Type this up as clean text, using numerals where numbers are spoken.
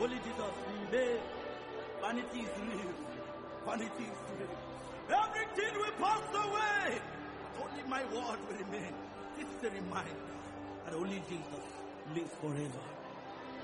Only Jesus remains. Vanity is real. Vanity is real. Everything will pass away. Only my word will remain. This is a reminder that only Jesus lives forever.